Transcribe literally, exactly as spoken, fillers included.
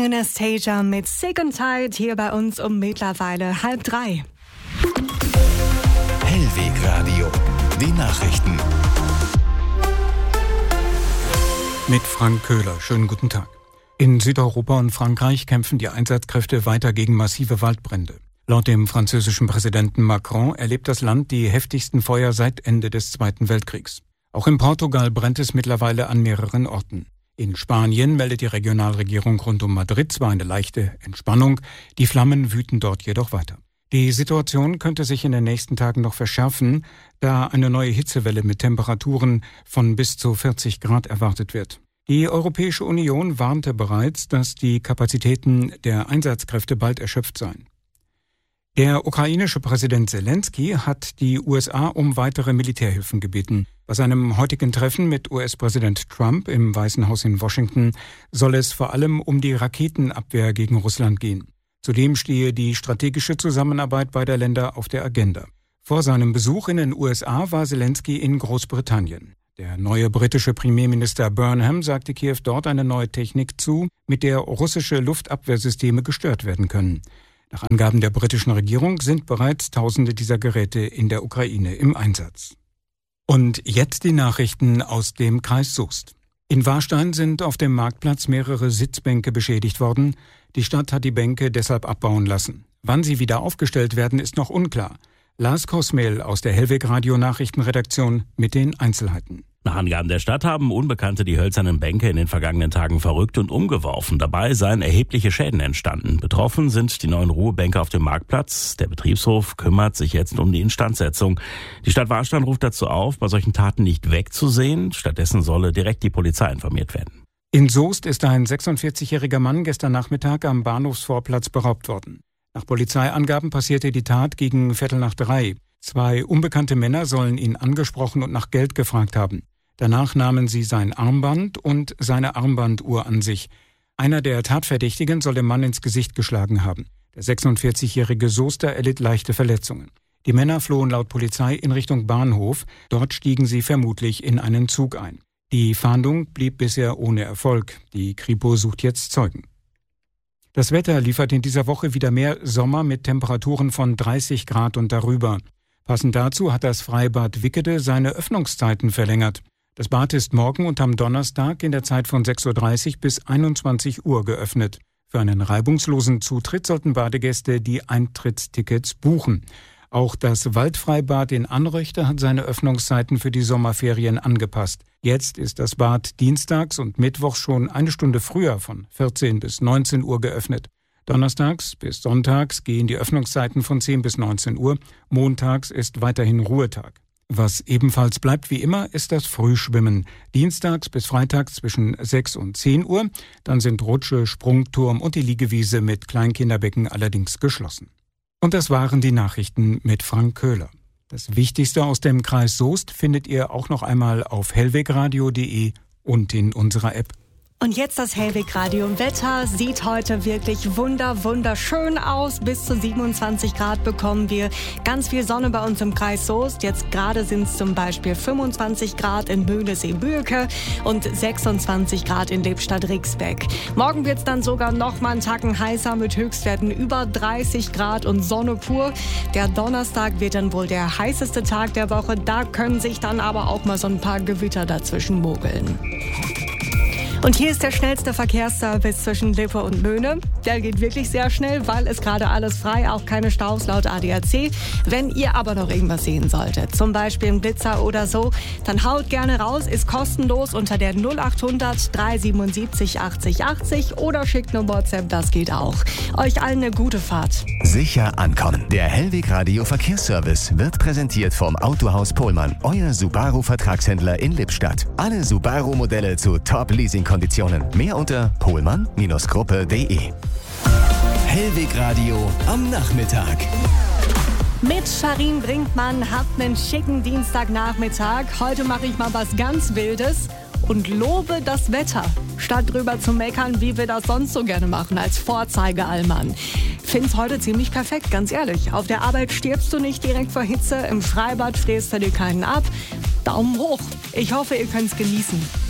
Anastasia mit Sick and Tired hier bei uns um mittlerweile halb drei. Hellwegradio, die Nachrichten. Mit Frank Köhler. Schönen guten Tag. In Südeuropa und Frankreich kämpfen die Einsatzkräfte weiter gegen massive Waldbrände. Laut dem französischen Präsidenten Macron erlebt das Land die heftigsten Feuer seit Ende des Zweiten Weltkriegs. Auch in Portugal brennt es mittlerweile an mehreren Orten. In Spanien meldet die Regionalregierung rund um Madrid zwar eine leichte Entspannung, die Flammen wüten dort jedoch weiter. Die Situation könnte sich in den nächsten Tagen noch verschärfen, da eine neue Hitzewelle mit Temperaturen von bis zu vierzig Grad erwartet wird. Die Europäische Union warnte bereits, dass die Kapazitäten der Einsatzkräfte bald erschöpft seien. Der ukrainische Präsident Zelensky hat die U S A um weitere Militärhilfen gebeten. Bei seinem heutigen Treffen mit U S-Präsident Trump im Weißen Haus in Washington soll es vor allem um die Raketenabwehr gegen Russland gehen. Zudem stehe die strategische Zusammenarbeit beider Länder auf der Agenda. Vor seinem Besuch in den U S A war Zelensky in Großbritannien. Der neue britische Premierminister Burnham sagte Kiew dort eine neue Technik zu, mit der russische Luftabwehrsysteme gestört werden können. Nach Angaben der britischen Regierung sind bereits Tausende dieser Geräte in der Ukraine im Einsatz. Und jetzt die Nachrichten aus dem Kreis Soest. In Warstein sind auf dem Marktplatz mehrere Sitzbänke beschädigt worden. Die Stadt hat die Bänke deshalb abbauen lassen. Wann sie wieder aufgestellt werden, ist noch unklar. Lars Kosmel aus der Hellweg-Radio-Nachrichtenredaktion mit den Einzelheiten. Nach Angaben der Stadt haben Unbekannte die hölzernen Bänke in den vergangenen Tagen verrückt und umgeworfen. Dabei seien erhebliche Schäden entstanden. Betroffen sind die neuen Ruhebänke auf dem Marktplatz. Der Betriebshof kümmert sich jetzt um die Instandsetzung. Die Stadt Warstein ruft dazu auf, bei solchen Taten nicht wegzusehen. Stattdessen solle direkt die Polizei informiert werden. In Soest ist ein sechsundvierzigjähriger Mann gestern Nachmittag am Bahnhofsvorplatz beraubt worden. Nach Polizeiangaben passierte die Tat gegen Viertel nach drei. Zwei unbekannte Männer sollen ihn angesprochen und nach Geld gefragt haben. Danach nahmen sie sein Armband und seine Armbanduhr an sich. Einer der Tatverdächtigen soll dem Mann ins Gesicht geschlagen haben. Der sechsundvierzigjährige Soester erlitt leichte Verletzungen. Die Männer flohen laut Polizei in Richtung Bahnhof. Dort stiegen sie vermutlich in einen Zug ein. Die Fahndung blieb bisher ohne Erfolg. Die Kripo sucht jetzt Zeugen. Das Wetter liefert in dieser Woche wieder mehr Sommer mit Temperaturen von dreißig Grad und darüber. Passend dazu hat das Freibad Wickede seine Öffnungszeiten verlängert. Das Bad ist morgen und am Donnerstag in der Zeit von sechs Uhr dreißig bis einundzwanzig Uhr geöffnet. Für einen reibungslosen Zutritt sollten Badegäste die Eintrittstickets buchen. Auch das Waldfreibad in Anröchte hat seine Öffnungszeiten für die Sommerferien angepasst. Jetzt ist das Bad dienstags und mittwochs schon eine Stunde früher von vierzehn bis neunzehn Uhr geöffnet. Donnerstags bis sonntags gehen die Öffnungszeiten von zehn bis neunzehn Uhr. Montags ist weiterhin Ruhetag. Was ebenfalls bleibt wie immer, ist das Frühschwimmen. Dienstags bis freitags zwischen sechs und zehn Uhr. Dann sind Rutsche, Sprungturm und die Liegewiese mit Kleinkinderbecken allerdings geschlossen. Und das waren die Nachrichten mit Frank Köhler. Das Wichtigste aus dem Kreis Soest findet ihr auch noch einmal auf hellwegradio punkt de und in unserer App. Und jetzt das Hellweg-Radio. Wetter sieht heute wirklich wunder, wunderschön aus. Bis zu siebenundzwanzig Grad bekommen wir. Ganz viel Sonne bei uns im Kreis Soest. Jetzt gerade sind es zum Beispiel fünfundzwanzig Grad in Möhnesee-Bülke und sechsundzwanzig Grad in Lippstadt-Rixbeck. Morgen wird es dann sogar noch mal einen Tacken heißer mit Höchstwerten über dreißig Grad und Sonne pur. Der Donnerstag wird dann wohl der heißeste Tag der Woche. Da können sich dann aber auch mal so ein paar Gewitter dazwischen mogeln. Und hier ist der schnellste Verkehrsservice zwischen Lippe und Möhne. Der geht wirklich sehr schnell, weil es gerade alles frei, auch keine Staus laut A D A C. Wenn ihr aber noch irgendwas sehen solltet, zum Beispiel einen Blitzer oder so, dann haut gerne raus, ist kostenlos unter der null acht hundert drei siebenundsiebzig achtzig achtzig oder schickt eine WhatsApp, das geht auch. Euch allen eine gute Fahrt. Sicher ankommen. Der Hellweg-Radio Verkehrsservice wird präsentiert vom Autohaus Pohlmann, euer Subaru-Vertragshändler in Lippstadt. Alle Subaru-Modelle zu Top-Leasing-Konditionen. Mehr unter pohlmann Bindestrich gruppe punkt de. Hellweg-Radio am Nachmittag. Mit Sharin Brinkmann habt einen schicken Dienstagnachmittag. Heute mache ich mal was ganz Wildes und lobe das Wetter, statt drüber zu meckern, wie wir das sonst so gerne machen als Vorzeigeallmann. Find's heute ziemlich perfekt, ganz ehrlich. Auf der Arbeit stirbst du nicht direkt vor Hitze, im Freibad frierst du dir keinen ab. Daumen hoch. Ich hoffe, ihr könnt's genießen.